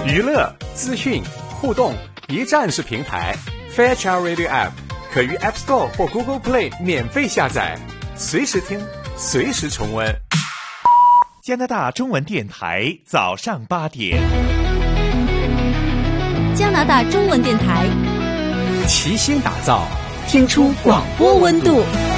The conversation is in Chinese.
娱乐、资讯、互动一站式平台 Fairchild Radio App 可于 App Store 或 Google Play 免费下载，随时听，随时重温。 加拿大中文电台早上8点。 加拿大中文电台齐心打造听出广播温度。